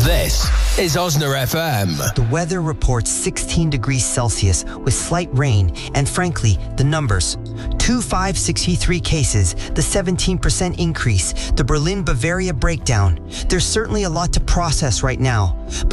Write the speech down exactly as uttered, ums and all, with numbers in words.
This is Osner F M. The weather reports sixteen degrees Celsius with slight rain, and frankly, the numbers. two thousand five hundred sixty-three cases, the seventeen percent increase, the Berlin-Bavaria breakdown. There's certainly a lot to process right now, but